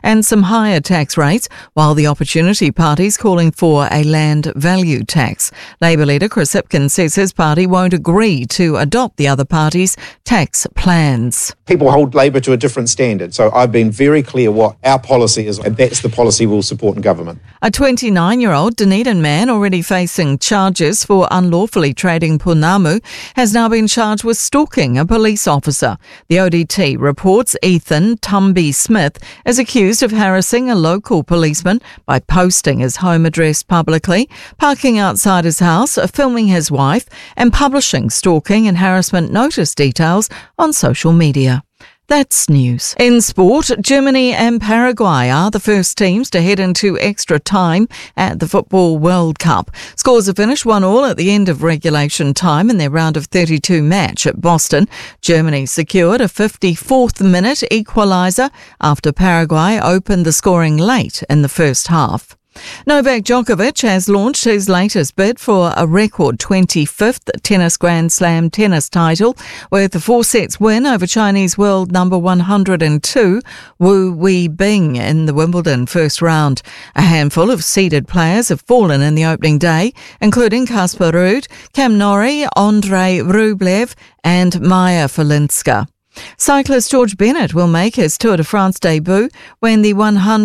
and some higher tax rates, while the Opportunity Party's calling for a land value tax. Labour leader Chris Hipkins says his party won't agree to adopt the other party's tax plans. People hold Labour to a different standard, so I've been very clear what our policy is, and that's the policy we'll support in government. A 29-year-old Dunedin man already facing charges for unlawfully trading punamu has now been charged with stalking a police officer. The ODT reports Ethan Tumby Smith is accused of harassing a local policeman by posting his home address publicly, parking outside his house, filming his wife, and publishing stalking and harassment notice details on social media. That's news. In sport, Germany and Paraguay are the first teams to head into extra time at the Football World Cup. Scores have finished 1-1 at the end of regulation time in their round of 32 match at Boston. Germany secured a 54th minute equaliser after Paraguay opened the scoring late in the first half. Novak Djokovic has launched his latest bid for a record 25th tennis Grand Slam tennis title with a 4-set win over Chinese world number 102 Wu Weibing in the Wimbledon first round. A handful of seeded players have fallen in the opening day, including Casper Ruud, Cam Norrie, Andrei Rublev and Maya Falinska. Cyclist George Bennett will make his Tour de France debut when the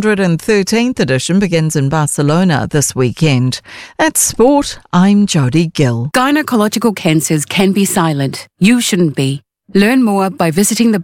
113th edition begins in Barcelona this weekend. That's sport. I'm Jodie Gill. Gynecological cancers can be silent. You shouldn't be. Learn more by visiting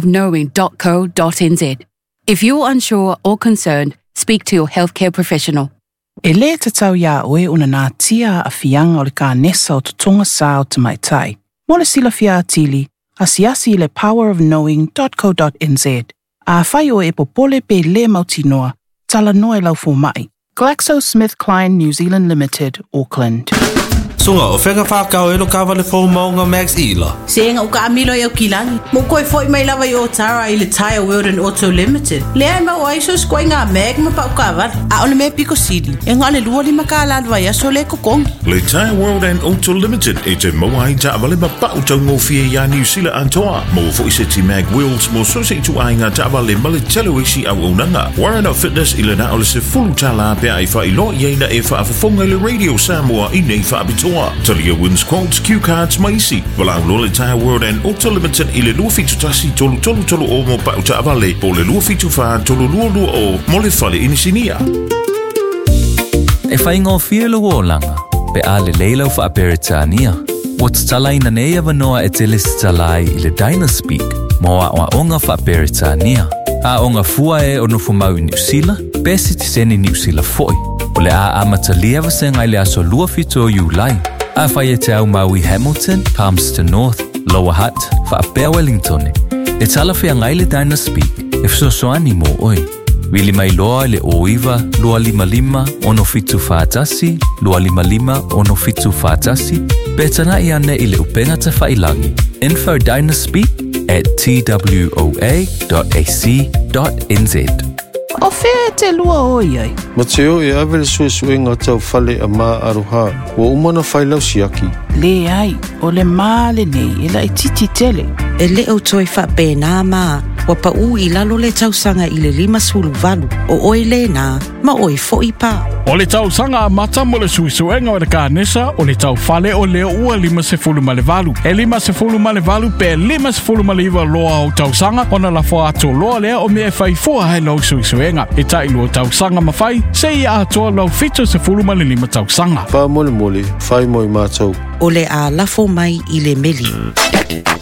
thepowerofknowing.co.nz. If you're unsure or concerned, speak to your healthcare professional. E le te tau ia oe una nā tia a fianga o le ka nesa o tutunga sa o te maitai. Mo le sila fia atili, asiasi le powerofknowing.co.nz. A whai o e popole pe le mautinoa, tala noe lau fo mai. GlaxoSmithKline New Zealand Limited, Auckland. Sunga o whenga whakao elo ka wale fo maunga Max Ila. Senga o ka amilo i au kilangi. Mo koe foi mai lava i o Tara i le Tire World and Auto Limited. Lea ma o aiso skoi ngā meg ma pau ka wale. A ole me piko sidi. E ngā le lua li maka alalwa ia so le kokong. Le Tire World and Auto Limited e te moa i ta wale ma pau tau ngofia ia New Zealand antoa. Mo fo i se ti mag wheels mo so se tu ai ngā ta wale ma le telewishi au unanga. Warren of Fitness i le na ole se fulu tala pia i wha i lo i eina e wha afafonga le Radio Samoa i nei wha abitoa. Talia wins quotes, cue cards, maisi. Walau Lole Tire World and Auto Limited i le lua fitu tasi tolu o mo pau ta avale. Po le lua fitu wha tolu lua o mo le whale inisinia. E whaingo whielo o langa, pe a le leila o wha Beritania. What's talai na nea wanoa e te lisi talai i le Dynaspeak, moa o onga wha Beritania. A onga fua e o nufu mau i New Zealand, pesi ti seni New Zealand foi. O le a amatalia wasenga i le aso lua fitu o Iulai. A whai e te au mau i Hamilton, Palmerston North, Lower Hutt, wha Pea Wellington. E tala whea ngai le Dynaspeak, e wsosoani mo oi. Wili mai loa le oiva, lua lima lima, ono fitu whaatasi, lua lima lima, ono fitu whaatasi. Betana i ane i le upenga te whailangi. Info Dynaspeak at twoa.ac.nz. O whea te lua oi ai. Ma te o e awele sue ngā tau whale a mā aroha. Ua umana whailau siaki. Le ai, o le mā le nei, e la i titi tele. E le au toi wha pēnā mā. Wa pa u i lalo le tausanga i le 5 o oi le nā, ma oi fo i pā. O le tausanga a mata mo le suisuenga o le kānesa o le tau whale o leo ua 5 E 5 pe 5 loa o tausanga o na la fo ato loa lea o mea whai fua hai lau suisuenga. E tai lua tausanga ma whai, se i a atoa lau 5 tausanga. Wha mole mole, whai moi mātou. O le a lafo mai i le meli.